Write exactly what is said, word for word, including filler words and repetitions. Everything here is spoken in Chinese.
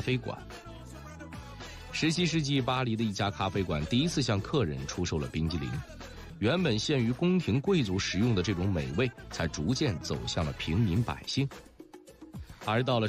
啡馆。十七世纪巴黎的一家咖啡馆第一次向客人出售了冰激凌，原本限于宫廷贵族食用的这种美味，才逐渐走向了平民百姓。而到了